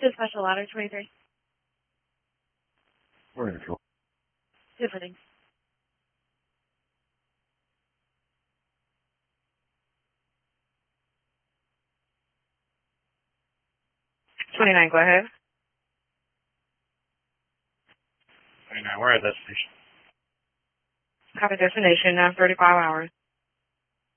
Special Ladder 23. We're in control. Super things. Go ahead. 29, we're at destination. Copy destination, 35 hours.